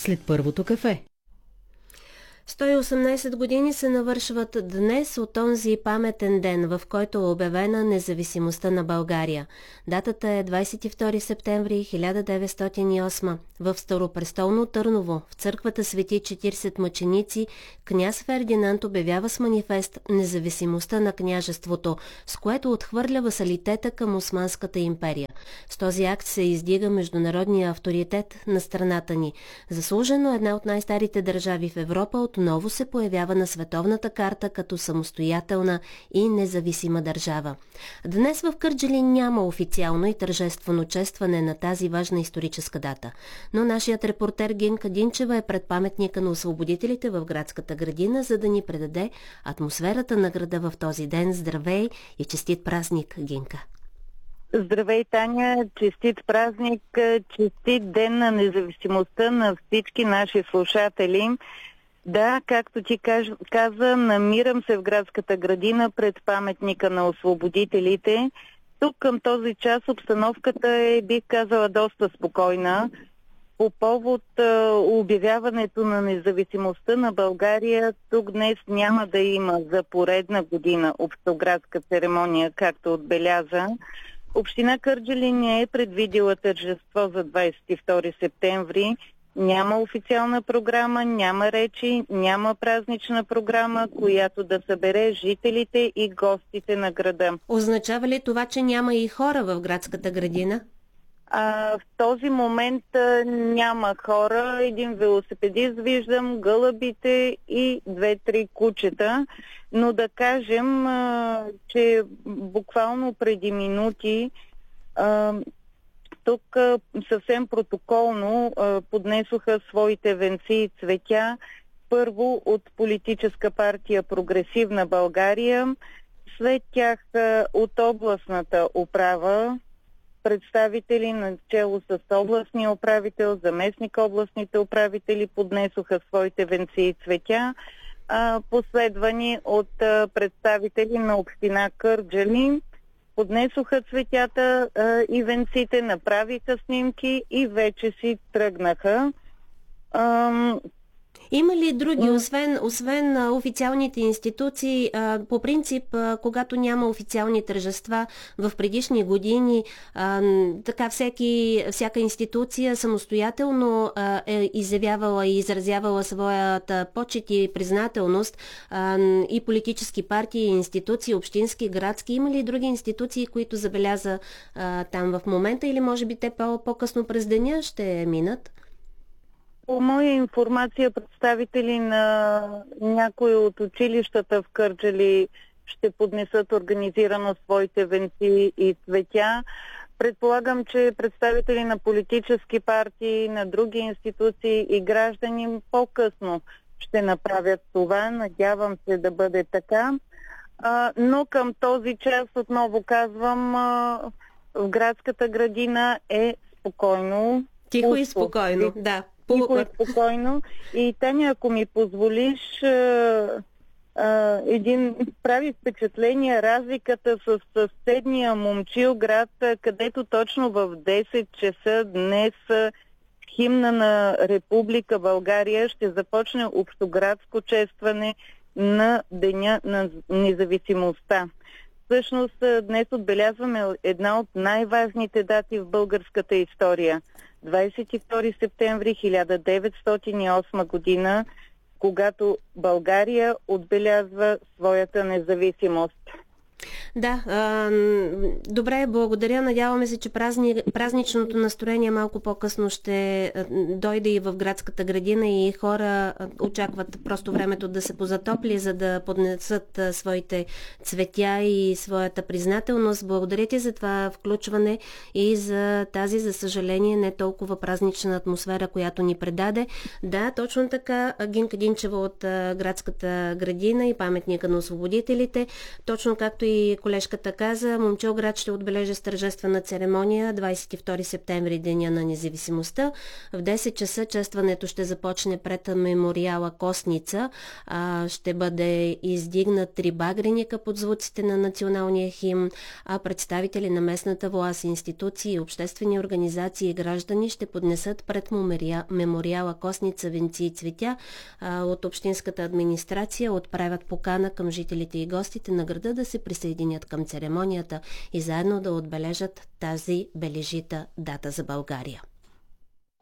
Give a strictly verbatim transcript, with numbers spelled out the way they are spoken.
след първото кафе. сто и осемнадесет години се навършват днес от онзи паметен ден, в който е обявена независимостта на България. Датата е двадесет и втори септември хиляда деветстотин и осма. В Старопрестолно Търново, в църквата Свети четиридесет мъченици, княз Фердинанд обявява с манифест независимостта на княжеството, с което отхвърля васалитета към Османската империя. С този акт се издига международния авторитет на страната ни. Заслужено една от най-старите държави в Европа отново се появява на световната карта като самостоятелна и независима държава. Днес в Кърджали няма официално и тържествено честване на тази важна историческа дата, но нашият репортер Гинка Динчева е пред паметника на освободителите в градската градина, за да ни предаде атмосферата на града в този ден. Здравей и честит празник, Гинка! Здравей, Таня! Честит празник, честит ден на независимостта на всички наши слушатели. Да, както ти каза, намирам се в градската градина пред паметника на освободителите. Тук към този час обстановката е, бих казала, доста спокойна. По повод а, обявяването на независимостта на България, тук днес няма да има за поредна година общоградска церемония, както отбеляза. Община Кърджали не е предвидила тържество за двадесет и втори септември. Няма официална програма, няма речи, няма празнична програма, която да събере жителите и гостите на града. Означава ли това, че няма и хора в градската градина? А, в този момент а, няма хора. Един велосипедист виждам, гълъбите и две-три кучета. Но да кажем, а, че буквално преди минути а, тук а, съвсем протоколно а, поднесоха своите венци и цветя. Първо от политическа партия Прогресивна България, след тях а, от областната управа, представители на чело с областния управител, заместник областните управители поднесоха своите венци и цветя, а, последвани от а, представители на община Кърджали. Поднесоха цветята а, и венците, направиха снимки и вече си тръгнаха. Ам... Има ли други, освен, освен а, официалните институции, а, по принцип, а, когато няма официални тържества в предишни години, а, така всеки, всяка институция самостоятелно а, е изявявала и изразявала своята почет и признателност, а, и политически партии, и институции, общински, градски. Има ли други институции, които забеляза а, там в момента, или може би те по- по-късно през деня ще минат? По моя информация, представители на някои от училищата в Кърджали ще поднесат организирано своите венци и цветя. Предполагам, че представители на политически партии, на други институции и граждани по-късно ще направят това. Надявам се да бъде така. Но към този час, отново казвам, в градската градина е спокойно. Тихо пусто. и спокойно, да. Тихо и спокойно. И Таня, ако ми позволиш, а, а, един прави впечатление разликата с съседния Момчилград, където точно в десет часа днес химна на Република България ще започне общоградско честване на Деня на независимостта. Всъщност днес отбелязваме една от най-важните дати в българската история. двадесет и втори септември хиляда деветстотин и осма година, когато България отбелязва своята независимост. Да, а, добре, благодаря. Надяваме се, че празни, празничното настроение малко по-късно ще дойде и в градската градина и хора очакват просто времето да се позатопли, за да поднесат своите цветя и своята признателност. Благодаря ти за това включване и за тази, за съжаление, не толкова празнична атмосфера, която ни предаде. Да, точно така, Гинка Динчева от градската градина и паметника на освободителите, точно както и колежката каза, Момчилград ще отбележи с тържествена церемония двадесет и втори септември, Деня на независимостта. В десет часа честването ще започне пред мемориала Костница. А, ще бъде издигнат три багреника под звуците на националния химн, а представители на местната власт, институции, обществени организации и граждани ще поднесат пред мемориала Костница венци и цветя. А, от общинската администрация отправят покана към жителите и гостите на града да се присъединят към церемонията и заедно да отбележат тази бележита дата за България.